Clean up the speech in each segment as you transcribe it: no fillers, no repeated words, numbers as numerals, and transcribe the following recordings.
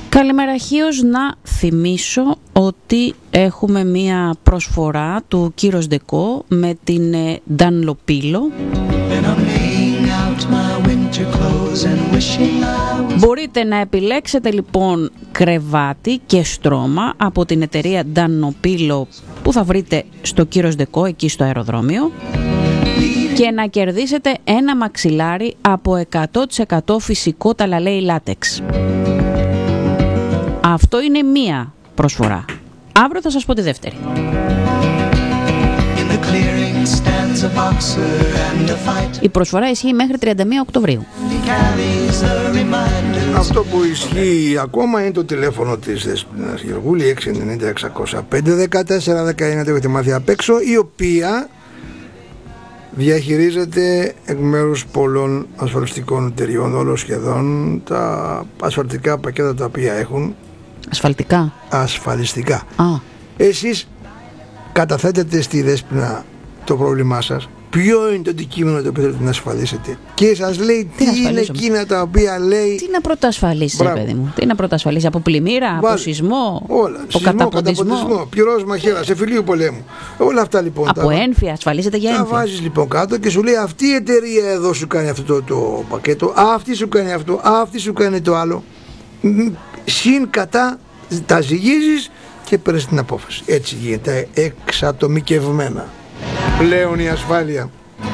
Καλημεραχίως, να θυμίσω ότι έχουμε μία προσφορά του Κύρος Ντεκό με την Dunlopillo. Μπορείτε να επιλέξετε λοιπόν κρεβάτι και στρώμα από την εταιρεία Dunlopillo που θα βρείτε στο Κύρος Ντεκό, εκεί στο αεροδρόμιο, και να κερδίσετε ένα μαξιλάρι από 100% φυσικό ταλαλέι λάτεξ. Αυτό είναι μία προσφορά. Αύριο θα σας πω τη δεύτερη. Η προσφορά ισχύει μέχρι 31 Οκτωβρίου. Αυτό που ισχύει ακόμα είναι το τηλέφωνο της Δέσποινας Γεργούλη, 690-605-14-19, το έχετε μάθει απ' έξω, η οποία διαχειρίζεται εκ μέρους πολλών ασφαλιστικών εταιριών, όλο σχεδόν, τα ασφαλιστικά πακέτα τα οποία έχουν. Ασφαλιστικά. Εσείς καταθέτετε στη Δέσποινα το πρόβλημά σας, ποιο είναι το αντικείμενο το οποίο θέλετε να ασφαλίσετε, και σας λέει τι είναι εκείνα τα οποία λέει. Τι να πρωτοασφαλίσει, παιδί μου, τι να πρωτοασφαλίσει, από πλημμύρα, από σεισμό, όλα, από καταποντισμό, πυρός μαχαίρα, σε φιλίου πολέμου, όλα αυτά λοιπόν. Από ένφια, ασφαλίζεται για ένφια. Τα βάζεις λοιπόν κάτω και σου λέει αυτή η εταιρεία εδώ σου κάνει αυτό το πακέτο, αυτή σου κάνει αυτό, αυτή σου κάνει το άλλο. Συν κατά τα ζυγίζεις και παίρνεις την απόφαση. Έτσι γίνεται εξατομικευμένα πλέον η ασφάλεια.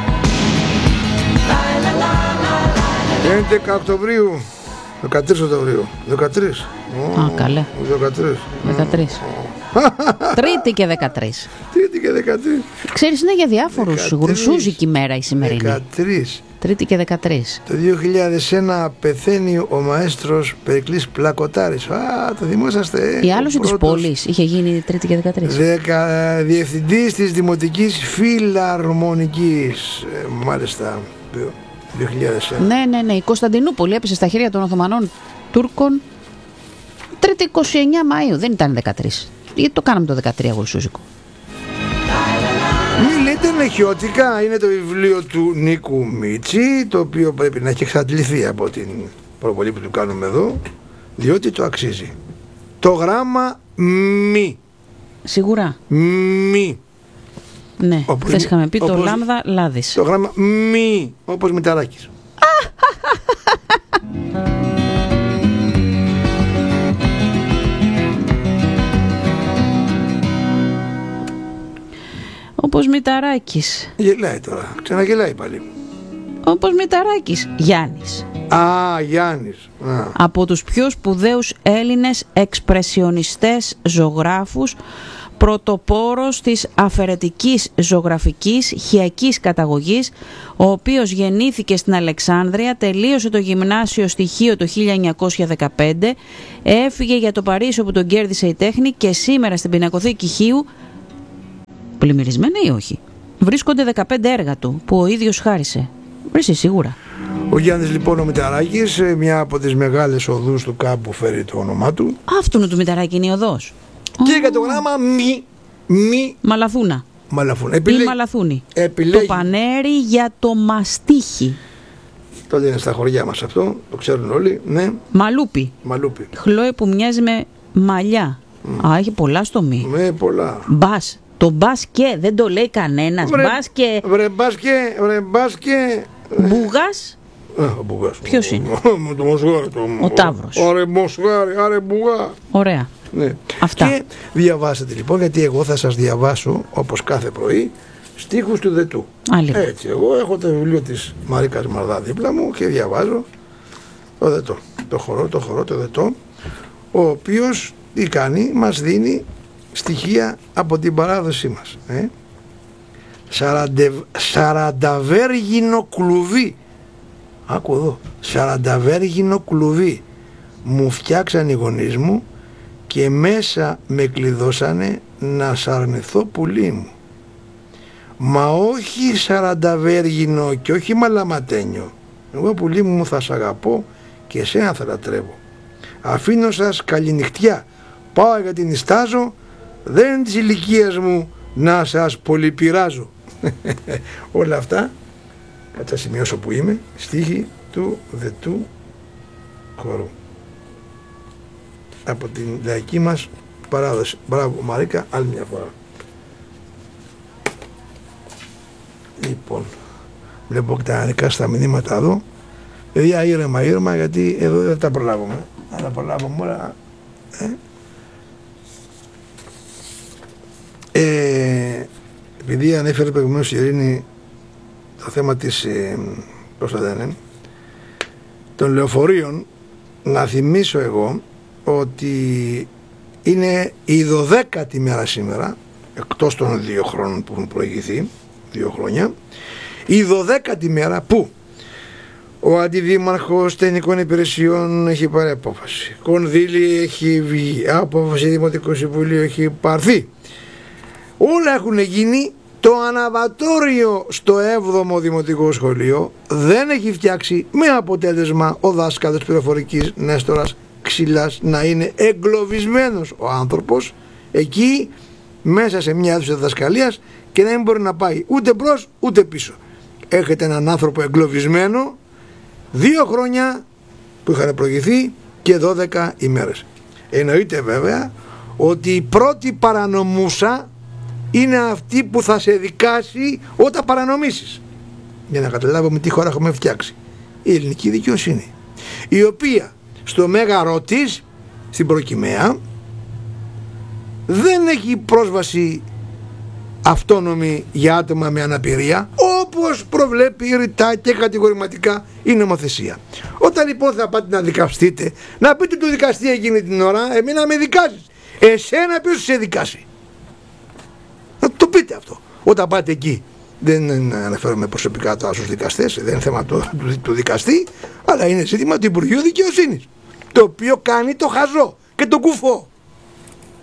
11 Οκτωβρίου, 13 Οκτωβρίου, 13. Καλέ. 13. Τρίτη και 13. Τρίτη και 13. Ξέρεις, είναι για διάφορους. Γρουσούζικη μέρα η σημερινή. 13. Τρίτη και 13. Το 2001 πεθαίνει ο μαέστρος Περικλής Πλακοτάρης. Το θυμόσαστε. Η άλωση της πόλης είχε γίνει Τρίτη και 13. Διευθυντής της Δημοτικής Φιλαρμονικής. Μάλιστα, 2001. Ναι. Η Κωνσταντινούπολη έπεσε στα χέρια των Οθωμανών Τούρκων Τρίτη 29 Μαΐου. Δεν ήταν 13. Γιατί το κάναμε το 13 γρουσούζικο. Μη λέτε νεχιώτικα, είναι το βιβλίο του Νίκου Μίτσι, το οποίο πρέπει να έχει εξαντληθεί από την προβολή που του κάνουμε εδώ, διότι το αξίζει. Το γράμμα μη. Σίγουρα. Μη. Ναι, χθες είχαμε πει το λάμδα λάδις. Το γράμμα μη, όπως Μηταράκης. Όπως Μηταράκης. Γελάει τώρα, ξαναγελάει πάλι. Όπως Μηταράκης. Γιάννης. Γιάννης. Από τους πιο σπουδαίους Έλληνες εξπρεσιονιστές ζωγράφους, πρωτοπόρος της αφαιρετικής ζωγραφικής χιακής καταγωγής, ο οποίος γεννήθηκε στην Αλεξάνδρεια, τελείωσε το γυμνάσιο στοιχείο το 1915, έφυγε για το Παρίσι όπου τον κέρδισε η τέχνη και σήμερα στην Πινακοθήκη Χίου, πλημμυρισμένα ή όχι, βρίσκονται 15 έργα του που ο ίδιος χάρισε. Βρίσκει σίγουρα. Ο Γιάννης λοιπόν ο Μηταράκης, μια από τις μεγάλες οδούς του κάμπου φέρει το όνομά του. Αυτόν του Μηταράκη είναι η οδός. Και για το γράμμα μη. Μαλαθούνα. Ή Μαλαθούνη. Το πανέρι για το μαστίχι. Το λένε στα χωριά μας αυτό, το ξέρουν όλοι. Ναι. Μαλούπι. Χλόι που μοιάζει με μαλλιά. Έχει πολλά στο μη. Με πολλά. Μπας. Το μπάσκε δεν το λέει κανένας. Μπάσκε. Μπουγάς. Ο Μπουγάς. Ποιος είναι? Το Μοσγάρι. Ο Ταύρος. Άρε Μοσγάρι, άρε Μπουγά. Ωραία. Ναι. Αυτά. Και διαβάσετε λοιπόν, γιατί εγώ θα σας διαβάσω όπως κάθε πρωί στίχους του Δετού. Έτσι, εγώ έχω το βιβλίο της Μαρίκας Μαρδά δίπλα μου και διαβάζω το Δετό. Το Δετό, ο οποίος τι κάνει, μας δίνει στοιχεία από την παράδοσή μας. Σαρανταβέργινο κλουβί. Άκου εδώ. Σαρανταβέργινο κλουβί μου φτιάξαν οι γονείς μου και μέσα με κλειδώσανε να σ' αρνηθώ πουλί μου. Μα όχι σαρανταβέργινο και όχι μαλαματένιο. Εγώ πουλί μου θα σ' αγαπώ και εσένα θα λατρεύω. Αφήνω σας καληνυχτιά. Πάω γιατί νηστάζω. Δεν είναι της ηλικίας μου να σας πολυπειράζω. Όλα αυτά, κάτσα σημειώσω που είμαι, στίχη του Δετού χορού. από την λαϊκή μας παράδοση. Μπράβο Μαρίκα, άλλη μια φορά. Λοιπόν, βλέπω και τα ανικά στα μηνύματα εδώ. Παιδιά, ήρεμα, γιατί εδώ δεν τα προλάβουμε. Αν τα προλάβουμε όλα. Επειδή ανέφερε προηγουμένως η Ειρήνη το θέμα της των λεωφορείων, να θυμίσω εγώ ότι είναι η 12η μέρα σήμερα, εκτός των 2 χρόνων που έχουν προηγηθεί, 2 χρόνια, η 12η μέρα που ο Αντιδήμαρχος Τεχνικών Υπηρεσιών έχει πάρει απόφαση, κονδύλι έχει βγει, απόφαση Δημοτικού Συμβουλίου έχει πάρθει, όλα έχουν γίνει. Το αναβατόριο στο 7ο Δημοτικό Σχολείο δεν έχει φτιάξει, με αποτέλεσμα ο δάσκαλος πληροφορικής Νέστορας Ξυλάς να είναι εγκλωβισμένος ο άνθρωπος εκεί μέσα σε μια αίθουσα διδασκαλίας και να μην μπορεί να πάει ούτε μπρος ούτε πίσω. Έχετε έναν άνθρωπο εγκλωβισμένο 2 χρόνια που είχαν προηγηθεί και 12 ημέρες. Εννοείται βέβαια ότι η πρώτη παρανομούσα είναι αυτή που θα σε δικάσει όταν παρανομήσεις. Για να καταλάβουμε τι χώρα έχουμε φτιάξει. Η ελληνική δικαιοσύνη, η οποία στο μέγαρό της, στην προκυμαία, δεν έχει πρόσβαση αυτόνομη για άτομα με αναπηρία, όπως προβλέπει ρητά και κατηγορηματικά η νομοθεσία. Όταν λοιπόν θα πάτε να δικαστείτε, να πείτε του δικαστή εκείνη την ώρα, εμένα με δικάζεις, εσένα ποιος σε δικάσει? Να το πείτε αυτό. Όταν πάτε εκεί, δεν αναφέρομαι προσωπικά τώρα στους δικαστές, δεν είναι θέμα του δικαστή, αλλά είναι ζήτημα του Υπουργείου Δικαιοσύνης, το οποίο κάνει το χαζό και το κουφό.